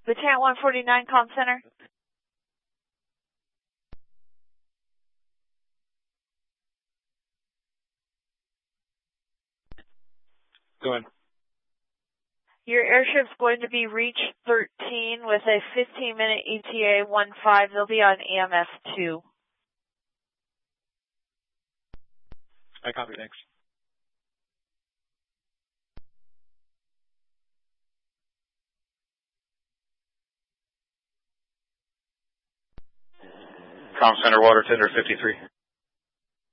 Battalion 149, Comm Center. Go ahead. Your airship's going to be reach 13 with a 15-minute ETA 15. They'll be on EMS 2. I copy, thanks. Comm Center, Water Tender 53.